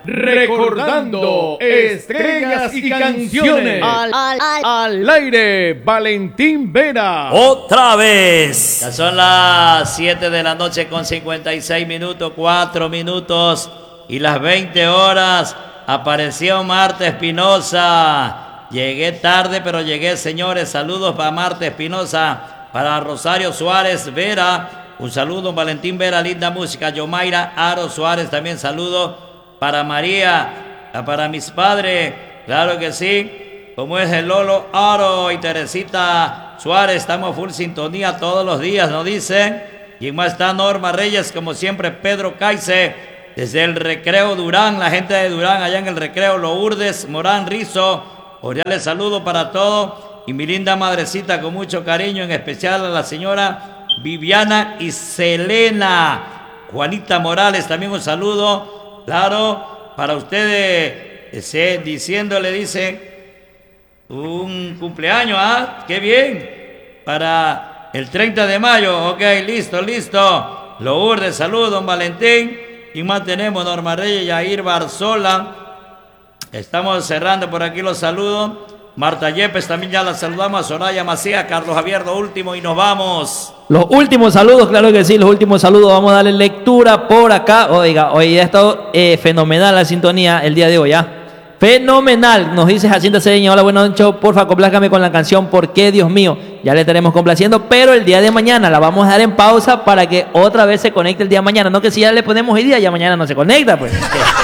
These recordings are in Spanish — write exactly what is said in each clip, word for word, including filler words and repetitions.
Recordando estrellas y canciones. Al, al, al, Al aire, Valentín Vera. Otra vez. Ya son las siete de la noche con cincuenta y seis minutos, cuatro minutos y las veinte horas. Apareció Marta Espinosa. Llegué tarde, pero llegué, señores. Saludos para Marta Espinosa, para Rosario Suárez Vera. Un saludo, Valentín Vera, linda música. Yomaira Aro Suárez, también saludo. Para María, para mis padres, claro que sí, como es el Lolo Aro y Teresita Suárez, estamos full sintonía todos los días, ¿no dicen? Y más está Norma Reyes, como siempre, Pedro Caice, desde el Recreo Durán, la gente de Durán, allá en el Recreo, Lourdes, Morán Rizo, cordiales saludos para todos, y mi linda madrecita con mucho cariño, en especial a la señora Viviana y Selena, Juanita Morales, también un saludo. Claro, para ustedes, ese, diciéndole, dice, un cumpleaños, ¿ah? ¡Qué bien! Para el treinta de mayo, ok, listo, listo. Lourdes, saludos, don Valentín. Y más tenemos, Norma Reyes, Yair Barzola. Estamos cerrando por aquí los saludos. Marta Yepes, también ya la saludamos. Soraya Macías, Carlos Javier, lo último, y nos vamos. Los últimos saludos, claro que sí, los últimos saludos. Vamos a darle lectura por acá. Oiga, hoy ha estado eh, fenomenal la sintonía el día de hoy, ¿ah? Fenomenal. Nos dice Jacinta Cedeña, hola, buenas noches, porfa, complácame con la canción ¿Por qué, Dios mío? Ya le estaremos complaciendo, pero el día de mañana la vamos a dar en pausa para que otra vez se conecte el día de mañana. No que si ya le ponemos hoy día, ya mañana no se conecta, pues.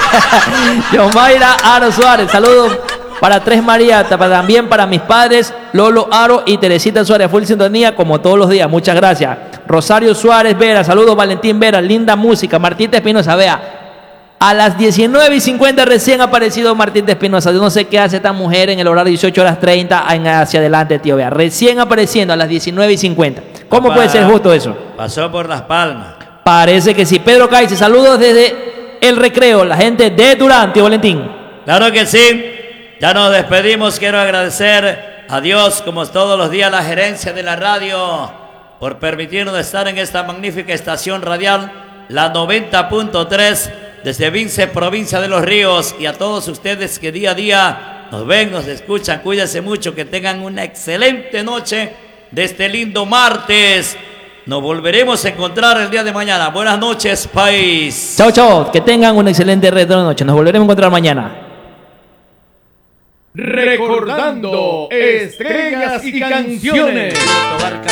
Yomaira Aro Suárez, saludos. Para Tres María, también para mis padres, Lolo Aro y Teresita Suárez, full sintonía como todos los días, muchas gracias. Rosario Suárez Vera, saludos Valentín Vera, linda música. Martita Espinosa, vea, a las diecinueve y cincuenta recién ha aparecido Martita Espinosa. Yo no sé qué hace esta mujer en el horario dieciocho horas treinta hacia adelante, tío, vea, recién apareciendo a las diecinueve y cincuenta. ¿Cómo Papá, puede ser justo eso? Pasó por Las Palmas. Parece que sí. Pedro Caice, saludos desde el Recreo, la gente de Durán, tío Valentín. Claro que sí. Ya nos despedimos, quiero agradecer a Dios, como todos los días, la gerencia de la radio, por permitirnos estar en esta magnífica estación radial, la noventa punto tres, desde Vince, provincia de Los Ríos, y a todos ustedes que día a día nos ven, nos escuchan, cuídense mucho, que tengan una excelente noche de este lindo martes. Nos volveremos a encontrar el día de mañana. Buenas noches, país. Chao, chao, que tengan una excelente resto de noche. Nos volveremos a encontrar mañana. Recordando estrellas y canciones.